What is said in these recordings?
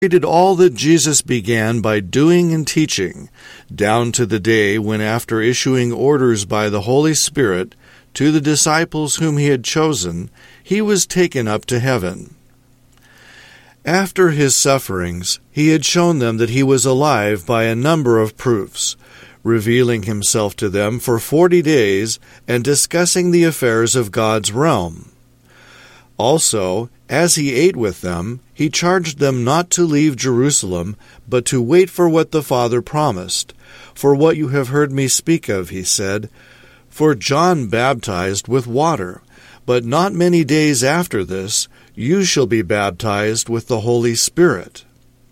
Did all that Jesus began by doing and teaching, down to the day when, after issuing orders by the Holy Spirit to the disciples whom he had chosen, he was taken up to heaven. After his sufferings, he had shown them that he was alive by a number of proofs, revealing himself to them for 40 days and discussing the affairs of God's realm. Also, as he ate with them, he charged them not to leave Jerusalem, but to wait for what the Father promised. For what you have heard me speak of, he said, for John baptized with water, but not many days after this, you shall be baptized with the Holy Spirit.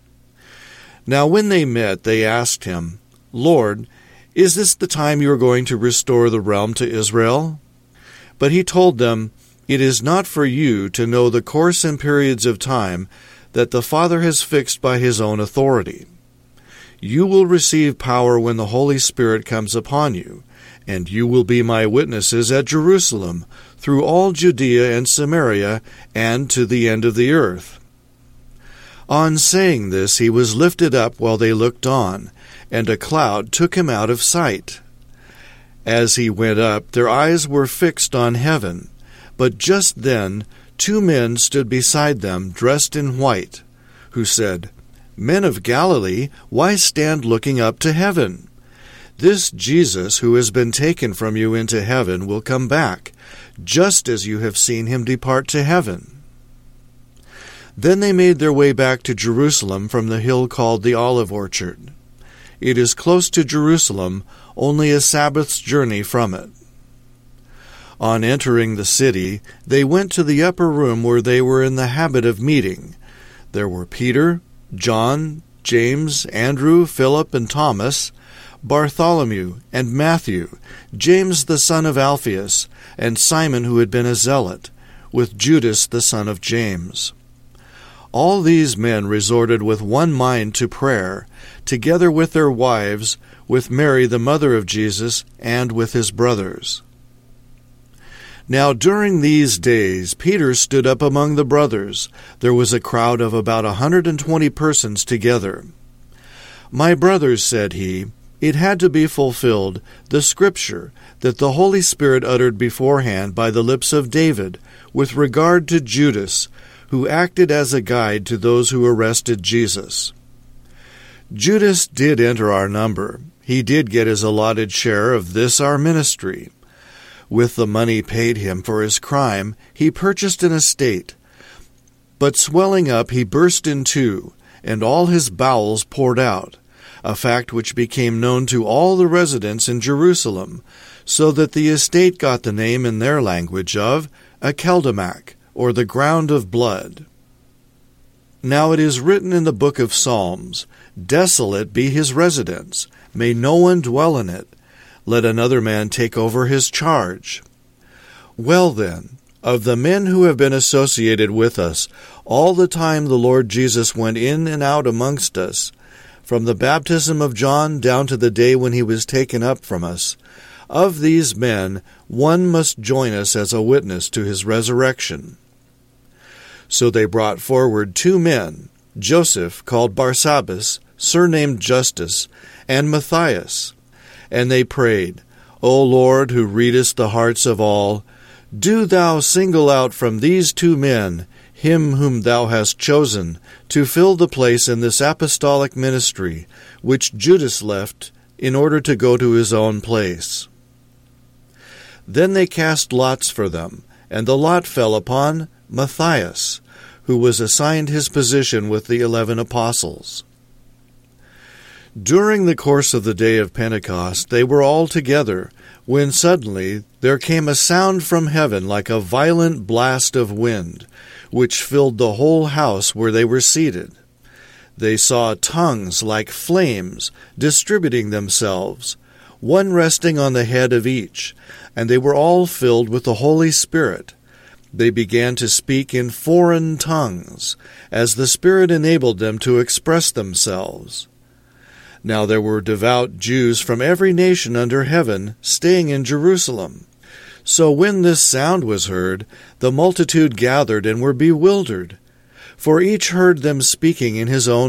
Now when they met, they asked him, Lord, is this the time you are going to restore the realm to Israel? But he told them, It is not for you to know the course and periods of time that the Father has fixed by his own authority. You will receive power when the Holy Spirit comes upon you, and you will be my witnesses at Jerusalem, through all Judea and Samaria, and to the end of the earth. On saying this, he was lifted up while they looked on, and a cloud took him out of sight. As he went up, their eyes were fixed on heaven. But just then 2 men stood beside them, dressed in white, who said, Men of Galilee, why stand looking up to heaven? This Jesus who has been taken from you into heaven will come back, just as you have seen him depart to heaven. Then they made their way back to Jerusalem from the hill called the Olive Orchard. It is close to Jerusalem, only a Sabbath's journey from it. On entering the city, they went to the upper room where they were in the habit of meeting. There were Peter, John, James, Andrew, Philip, and Thomas, Bartholomew, and Matthew, James the son of Alphaeus, and Simon who had been a zealot, with Judas the son of James. All these men resorted with one mind to prayer, together with their wives, with Mary the mother of Jesus, and with his brothers. Now during these days Peter stood up among the brothers. There was a crowd of about 120 persons together. My brothers, said he, it had to be fulfilled, the Scripture, that the Holy Spirit uttered beforehand by the lips of David, with regard to Judas, who acted as a guide to those who arrested Jesus. Judas did enter our number. He did get his allotted share of this our ministry. With the money paid him for his crime, he purchased an estate. But swelling up, he burst in two, and all his bowels poured out, a fact which became known to all the residents in Jerusalem, so that the estate got the name in their language of Akeldamach, or the ground of blood. Now it is written in the book of Psalms, Desolate be his residence, may no one dwell in it. Let another man take over his charge. Well then, of the men who have been associated with us, all the time the Lord Jesus went in and out amongst us, from the baptism of John down to the day when he was taken up from us, of these men one must join us as a witness to his resurrection. So they brought forward 2 men, Joseph, called Barsabbas, surnamed Justus, and Matthias. And they prayed, O Lord, who readest the hearts of all, do thou single out from these 2 men him whom thou hast chosen to fill the place in this apostolic ministry, which Judas left in order to go to his own place. Then they cast lots for them, and the lot fell upon Matthias, who was assigned his position with the 11 apostles. During the course of the day of Pentecost they were all together, when suddenly there came a sound from heaven like a violent blast of wind, which filled the whole house where they were seated. They saw tongues like flames distributing themselves, one resting on the head of each, and they were all filled with the Holy Spirit. They began to speak in foreign tongues, as the Spirit enabled them to express themselves. Now there were devout Jews from every nation under heaven staying in Jerusalem. So when this sound was heard, the multitude gathered and were bewildered. for each heard them speaking in his own